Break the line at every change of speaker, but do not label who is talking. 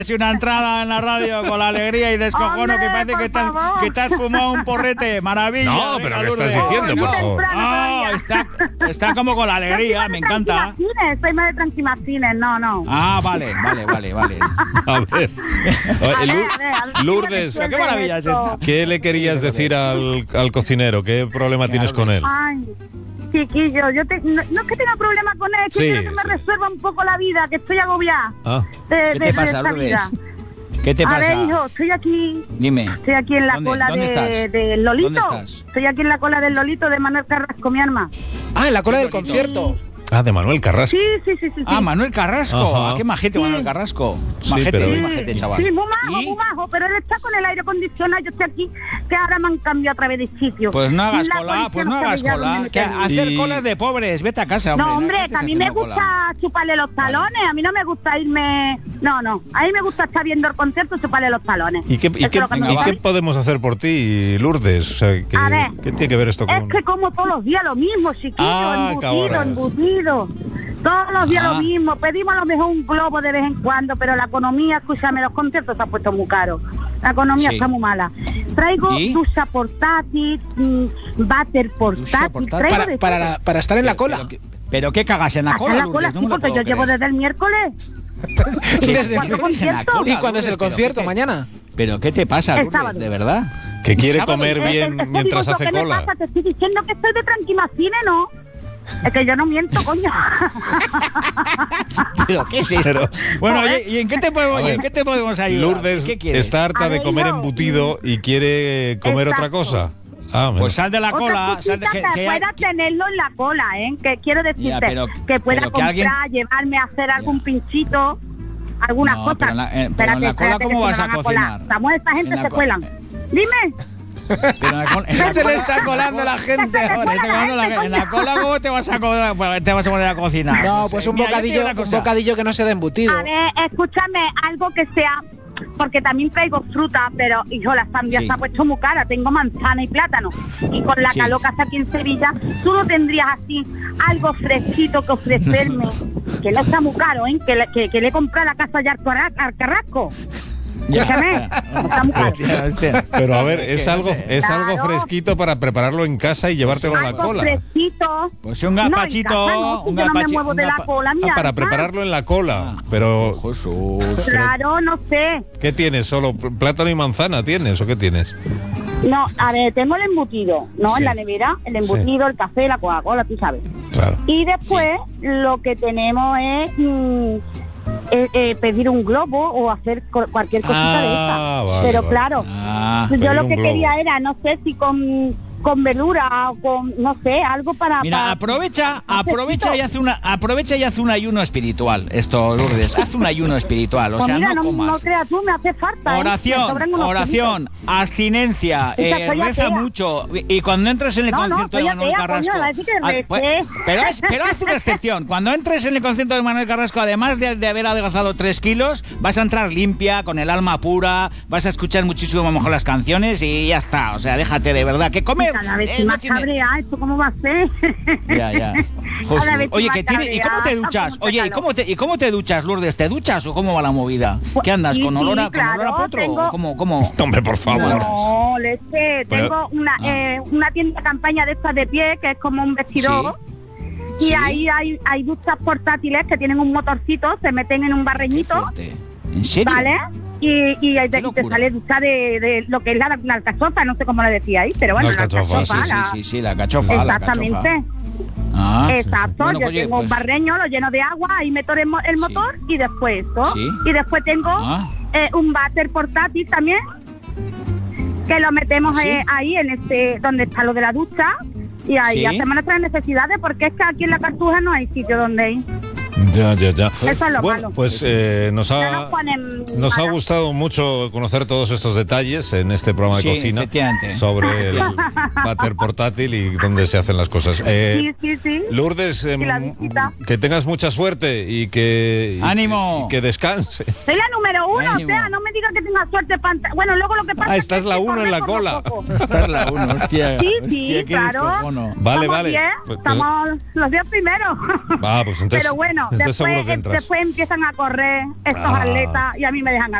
Es una entrada en la radio con la alegría y descojono.
Hombre,
que parece que te has fumado un porrete. Maravilla.
No,
venga,
pero ¿qué
Lourdes.
estás diciendo, por favor?
Está como con la alegría, me encanta.
Soy más de Tranquimacines, no.
Ah, vale.
A ver. Lourdes,
Qué maravilla es esta.
¿qué le querías decir al cocinero? ¿Qué problema tienes con él?
Ay, chiquillo, no es que tenga problemas con él, es que
Sí,
quiero que me resuelva un poco la vida, que estoy agobiada.
Ah.
¿Qué te pasa,
esta
Lourdes?
vida.
¿Qué te
A
pasa?
ver, hijo, estoy aquí.
Dime.
Estoy aquí en la
¿Dónde?
cola
¿Dónde estás?
del Lolito.
¿Dónde estás?
Estoy aquí en la cola del Lolito de Manuel Carrasco, mi arma.
Ah, en la cola del concierto.
Ah, de Manuel Carrasco.
Sí.
Ah, Manuel Carrasco.
Ajá.
Qué majete,
Sí.
Manuel Carrasco.
Sí,
Majete,
pero-
muy majete, chaval.
Sí, muy
¿Y?
majo, pero él está con el aire acondicionado. Yo estoy aquí, que ahora me han cambiado otra vez de sitio.
Pues no hagas
La
cola,
policía
pues no
sabe
hagas
ya
cola.
dónde
Que
meterme.
hacer
Y-
colas de pobres, vete a casa, hombre.
No, hombre,
estés
que a mí me
haciendo
gusta
cola.
chuparle los talones. A mí no me gusta irme... No. A mí me gusta estar viendo el concierto y chuparle los talones.
¿Y qué
Eso es lo que me
venga,
gusta.
qué podemos hacer por ti, Lourdes? O sea,
A ver,
¿qué tiene que ver esto
Es
con...?
que como todos los días lo mismo, chiquillo,
Ah, cabrones.
embutido. Todos los días
Ah.
lo mismo. Pedimos a lo mejor un globo de vez en cuando, pero la economía, escúchame, los conciertos se han puesto muy caros. La economía
Sí.
está muy mala. Traigo
¿Y?
ducha portátil, váter portátil.
portátil.
Traigo de todo.
Para estar en la cola.
Pero qué cagas en la
Hasta
cola,
la
Lourdes,
cola,
no
sí,
me lo
porque yo
puedo
llevo
creer.
desde el miércoles.
Desde-
¿Cuándo concierto?
¿Y cuándo es el
Lourdes,
concierto?
pero
¿Mañana?
¿Pero qué te pasa,
El
Lourdes?
sábado.
¿De verdad?
Que quiere
sábado,
comer
¿eh?
bien
Es que
mientras
digo,
hace
¿qué me
cola.
pasa? Te estoy diciendo que estoy de Tranquimacines, ¿no? Es que yo no miento, coño.
¿Pero qué es esto?
Pero-
Bueno, ¿y en qué te podemos,
A ver,
en qué te podemos ayudar?
Lourdes
¿Qué quieres?
está harta
A
de
ver,
comer
hijo.
embutido y quiere comer otra
Exacto.
cosa. Ah, mira.
Pues sal de la
Otra
cola.
cosita que pueda tenerlo en la cola, ¿eh? Que quiero decirte
Ya, pero-
que pueda
pero que
comprar,
alguien-
llevarme a hacer algún pinchito, algunas
No,
cosas.
pero en la- pero en la cola, ¿cómo
que
vas
se
a
me van colar.
cocinar?
Vamos, esta
En
gente
la
se
co-
cuelan. Dime.
Pero en la
Se le
cola-
está colando la gente ahora.
en la cola, ¿cómo te vas a poner a cocinar?
No,
sé.
pues un
Mira, yo te digo
bocadillo,
una
un
cosa.
bocadillo que no se dé embutido.
A ver, escúchame, algo que sea... Porque también traigo fruta, pero, hijo, la sandía
Sí.
se ha puesto muy cara. Tengo manzana y plátano. Y con la
Sí.
calor que hace aquí en Sevilla, tú no tendrías así algo fresquito que ofrecerme. Que no está muy caro, ¿eh? Que le he comprado la casa ya al Carrasco.
Ya.
Escúchame, no está muy caro.
Hostia.
Pero a ver,
Es que
es
no
algo
sé.
es algo
Claro.
fresquito para prepararlo en casa y llevártelo a la
Algo
cola.
fresquito.
Pues un
No, en
gazpachito,
casa no, si
un
yo no me
gazpachi-
muevo
un
de la
gazpa-
cola, mi
Para
alma.
prepararlo en la cola. Pero
Jesús.
Claro, no sé.
¿qué tienes? ¿Solo plátano y manzana tienes o qué tienes?
No, a ver, tengo el embutido, ¿no?
Sí.
En la nevera, el embutido, el café, la Coca-Cola, tú sabes.
Claro.
Y después lo que tenemos es pedir un globo o hacer cualquier cosita de
Ah,
esa.
vale,
Pero
vale.
claro,
Ah,
yo
pedir
lo
un
que
globo.
quería era, no sé si con verdura o con, no sé, algo para...
mira,
para-
aprovecha
fresquito.
y hace un ayuno espiritual. Esto, Lourdes, haz un ayuno espiritual, o
Pues
sea,
mira,
no
no
comas.
creas tú, me hace falta. Me sobran unos
Oración, abstinencia,
Hija, soy
reza
atea.
mucho. Y cuando entres en el
No,
concierto
soy
de Manuel
atea,
Carrasco.
coño, va a decir que
pues,
recé.
pero haz una excepción. Cuando entres en el concierto de Manuel Carrasco, además de haber adelgazado 3 kilos, vas a entrar limpia, con el alma pura, vas a escuchar muchísimo mejor las canciones y ya está. O sea, déjate de verdad. Que comer.
Cada vez
no
más
tiene-
cabrea, ¿esto cómo va a ser?
Ya. Josu.
Cada vez
Oye,
más
que tiene, ¿y cómo te
cabrea,
duchas?
como
Oye,
te
¿y cómo te duchas, Lourdes? ¿Te duchas o cómo va la movida? ¿Qué andas?
Sí,
¿Con olor a,
sí,
con olor a
claro,
potro?
tengo-
¿Cómo?
Hombre, por favor.
No, leche,
Pero-
tengo una tienda de campaña de estas de pie, que es como un vestidor.
Sí.
Y
Sí.
ahí hay duchas portátiles que tienen un motorcito, se meten en un
Qué
barreñito,
fuerte. ¿En serio?
¿vale? Y te
locura.
sale ducha de lo que es la alcachofa, no sé cómo le decía ahí, pero bueno,
La
la
alcachofa,
alcachofa.
Sí, la cachofa.
Exactamente.
Ah,
Exacto,
Bueno,
yo
oye,
tengo un
pues-
barreño, lo lleno de agua, ahí meto el motor y después esto.
Sí.
Y después tengo
Ah.
un váter portátil también, que lo metemos
¿Ah, sí?
ahí en donde está lo de la ducha, y ahí
Sí.
hacemos nuestras necesidades, porque es que aquí en la Cartuja no hay sitio donde ir.
Ya.
Eso es lo
Bueno,
malo.
pues nos
No
ha
nos ponen
nos ha
malas.
gustado mucho conocer todos estos detalles en este programa de
Sí,
cocina
efectivamente.
sobre el váter portátil y dónde se hacen las cosas.
Sí.
Lourdes,
Y la visita.
que tengas mucha suerte y que
¡Ánimo!
que descanse.
Soy la número 1,
Ánimo.
o sea, no me digas que tenga suerte. Bueno, luego lo que pasa es
estás
que
la
hay que
1 en la
correr por
cola.
lo poco.
Esta es la 1, hostia.
Sí,
hostia, qué
claro.
descojono.
Vale,
Somos
vale.
10,
Pues-
somos los 10 primeros.
Va, pues entonces
Pero bueno,
Entonces seguro que entras.
después empiezan a correr estos atletas y a mí me dejan